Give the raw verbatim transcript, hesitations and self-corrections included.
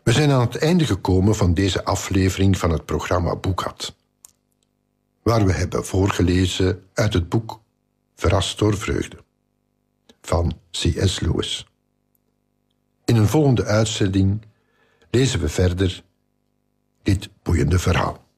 We zijn aan het einde gekomen van deze aflevering van het programma Boekhat, waar we hebben voorgelezen uit het boek Verrast door vreugde van C S Lewis. In een volgende uitzending lezen we verder dit boeiende verhaal.